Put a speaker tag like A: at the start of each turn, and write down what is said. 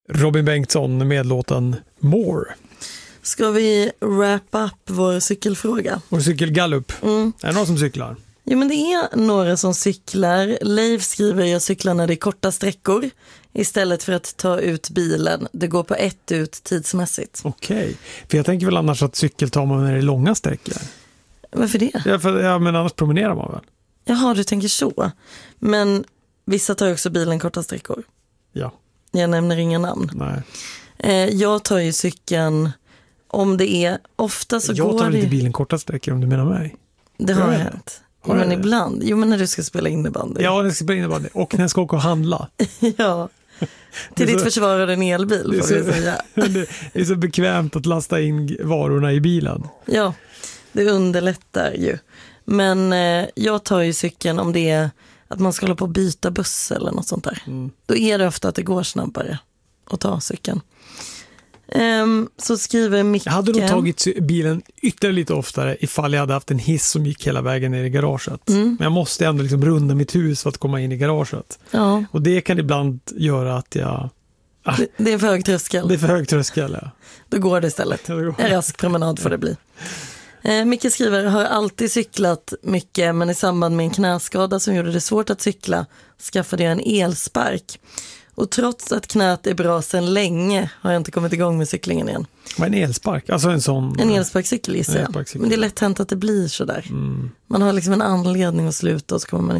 A: Robin Bengtsson med låten More.
B: Ska vi wrap up vår cykelfråga?
A: Vår cykelgallup. Är det någon som cyklar?
B: Jo, men det är några som cyklar. Leif skriver, jag cyklar när det är korta sträckor istället för att ta ut bilen. Det går på ett ut tidsmässigt.
A: Okej. För jag tänker väl annars att cykel tar man när det är långa sträckor.
B: Varför det?
A: Ja, men annars promenerar man väl?
B: Jaha, du tänker så. Men vissa tar också bilen korta sträckor.
A: Ja.
B: Jag nämner inga namn.
A: Nej.
B: Jag tar ju cykeln om det är ofta så
A: jag
B: går
A: tar
B: det...
A: inte bilen korta sträckor om du menar mig.
B: Det har hänt.
A: Har
B: men
A: det?
B: ibland. Jo, men när du ska spela innebandy.
A: Ja, när jag ska spela innebandy. Och när jag ska åka och handla.
B: Ja. Till ditt försvar av en elbil, får vi säga.
A: Det är så bekvämt att lasta in varorna i bilen.
B: Ja, det underlättar ju. Men jag tar ju cykeln om det är att man ska hålla på att byta buss eller något sånt där. Då är det ofta att det går snabbare att ta cykeln. Så skriver Micke...
A: Jag hade nog tagit bilen ytterligare lite oftare ifall jag hade haft en hiss som gick hela vägen ner i garaget. Men jag måste ändå liksom runda mitt hus för att komma in i garaget.
B: Ja.
A: Och det kan ibland göra att jag...
B: Det är för hög tröskel.
A: Det är för hög tröskel, ja.
B: Då går det istället. En rask promenad får det bli. Micke skriver, har alltid cyklat mycket, men i samband med en knäskada som gjorde det svårt att cykla skaffade jag en elspark. Och trots att knät är bra sedan länge har jag inte kommit igång med cyklingen igen.
A: Vad är en elspark? Alltså en sån...
B: En elsparkcykel gissar jag. Men det är lätt hänt att det blir sådär. Man har liksom en anledning att sluta och så kommer man